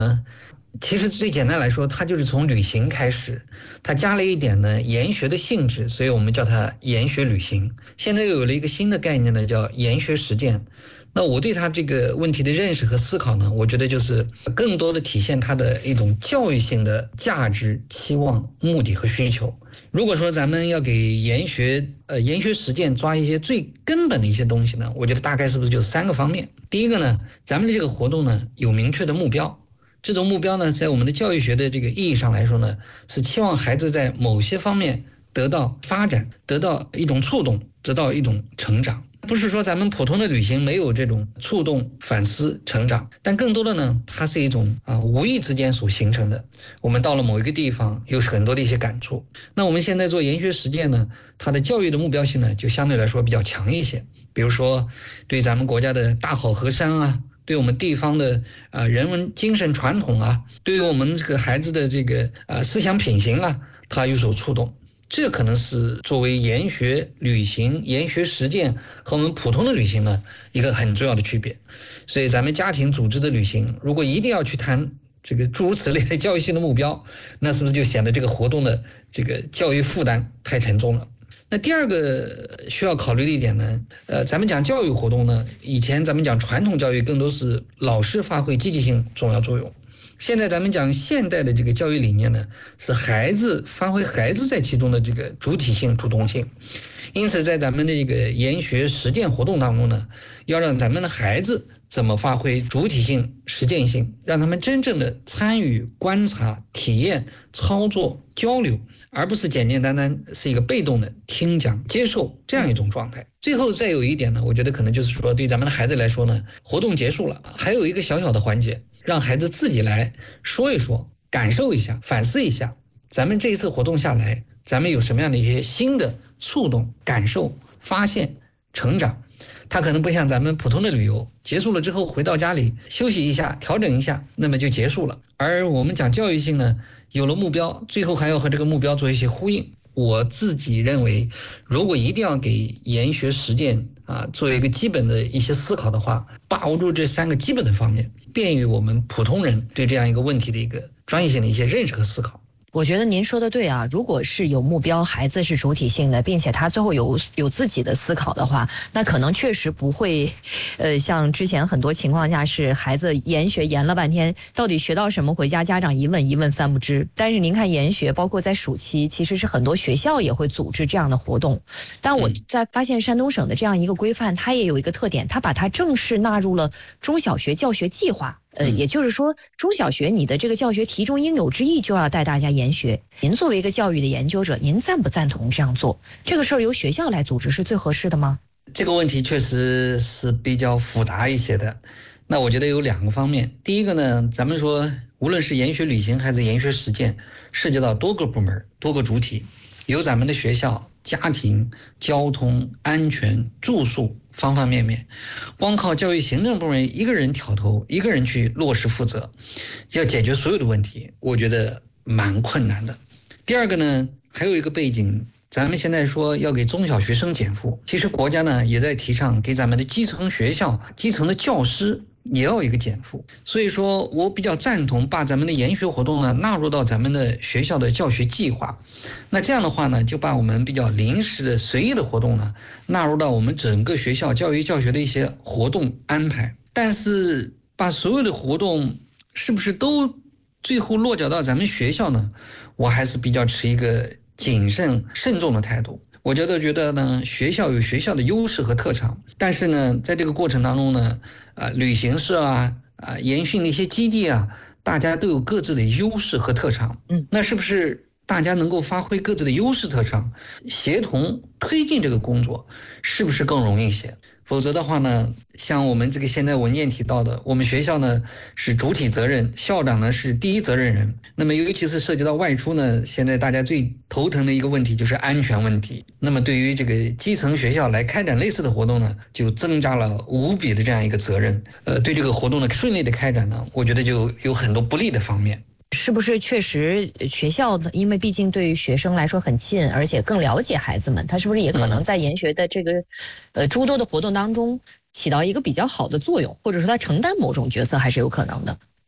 其实最简单来说，它就是从旅行开始，它加了一点呢研学的性质，所以我们叫它研学旅行。现在又有了一个新的概念呢，叫研学实践。那我对它这个问题的认识和思考呢，我觉得就是更多的体现它的一种教育性的价值、期望、目的和需求。如果说咱们要给研学实践抓一些最根本的一些东西呢，我觉得大概是不是就3个方面？第一个呢，咱们的这个活动呢有明确的目标。这种目标呢，在我们的教育学的这个意义上来说呢，是期望孩子在某些方面得到发展，得到一种触动，得到一种成长。不是说咱们普通的旅行没有这种触动、反思、成长，但更多的呢，它是一种无意之间所形成的。我们到了某一个地方，有很多的一些感触。那我们现在做研学实践呢，它的教育的目标性呢，就相对来说比较强一些。比如说，对咱们国家的大好河山啊。对我们地方的人文精神传统啊，对于我们这个孩子的这个思想品行啊，它有所触动。这可能是作为研学旅行、研学实践和我们普通的旅行呢一个很重要的区别。所以咱们家庭组织的旅行，如果一定要去谈这个诸如此类的教育性的目标，那是不是就显得这个活动的这个教育负担太沉重了？那第二个需要考虑的一点呢，咱们讲教育活动呢，以前咱们讲传统教育更多是老师发挥积极性重要作用，现在咱们讲现代的这个教育理念呢，是孩子发挥孩子在其中的这个主体性、主动性。因此，在咱们的这个研学实践活动当中呢，要让咱们的孩子怎么发挥主体性、实践性，让他们真正的参与、观察、体验、操作、交流，而不是简简单单是一个被动的听讲、接受这样一种状态。最后再有一点呢，我觉得可能就是说，对咱们的孩子来说呢，活动结束了，还有一个小小的环节，让孩子自己来说一说、感受一下、反思一下，咱们这一次活动下来，咱们有什么样的一些新的触动、感受、发现、成长。它可能不像咱们普通的旅游，结束了之后回到家里休息一下、调整一下，那么就结束了。而我们讲教育性呢，有了目标，最后还要和这个目标做一些呼应。我自己认为，如果一定要给研学实践做一个基本的一些思考的话，把握住这3个基本的方面，便于我们普通人对这样一个问题的一个专业性的一些认识和思考。 我觉得您说的对啊，如果是有目标，孩子是主体性的，并且他最后有自己的思考的话，那可能确实不会，像之前很多情况下是孩子研学研了半天，到底学到什么，回家家长一问三不知。但是您看研学，包括在暑期，其实是很多学校也会组织这样的活动。但我在发现山东省的这样一个规范，它也有一个特点，它把它正式纳入了中小学教学计划。也就是说，中小学你的这个教学题中应有之义，就要带大家研学。您作为一个教育的研究者，您赞不赞同这样做？这个事儿由学校来组织是最合适的吗？ 这个问题确实是比较复杂一些的。那我觉得有2个方面。第一个呢，咱们说无论是研学旅行还是研学实践，涉及到多个部门、多个主体，有咱们的学校、家庭、交通、安全、住宿方方面面，光靠教育行政部门一个人挑头，一个人去落实负责，要解决所有的问题，我觉得蛮困难的。第二个呢，还有一个背景，咱们现在说要给中小学生减负，其实国家呢也在提倡给咱们的基层学校、基层的教师也要一个减负。所以说我比较赞同把咱们的研学活动呢纳入到咱们的学校的教学计划。那这样的话呢，就把我们比较临时的随意的活动呢纳入到我们整个学校教育教学的一些活动安排。但是把所有的活动是不是都最后落脚到咱们学校呢，我还是比较持一个谨慎慎重的态度。我觉得呢，学校有学校的优势和特长，但是呢，在这个过程当中呢，旅行社研训的一些基地大家都有各自的优势和特长。那是不是大家能够发挥各自的优势特长，协同推进这个工作，是不是更容易一些？否则的话呢，像我们这个现在文件提到的，我们学校呢是主体责任，校长呢是第一责任人。那么尤其是涉及到外出呢，现在大家最头疼的一个问题就是安全问题。那么对于这个基层学校来开展类似的活动呢，就增加了无比的这样一个责任。对这个活动的顺利的开展呢，我觉得就有很多不利的方面。 是不是确实学校的，因为毕竟对于学生来说很近，而且更了解孩子们，他是不是也可能在研学的这个诸多的活动当中起到一个比较好的作用，或者说他承担某种角色还是有可能的？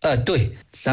对。